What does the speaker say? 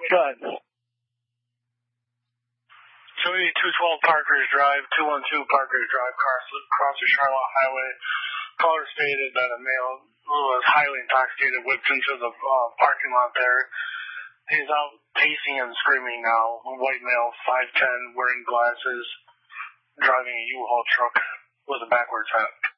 Go ahead. 212 Parker's Drive, 212 Parker's Drive, across the Charlotte Highway. Caller stated that a male who was highly intoxicated whipped into the parking lot there. He's out pacing and screaming now. A white male, 5'10", wearing glasses, driving a U-Haul truck with a backwards hat.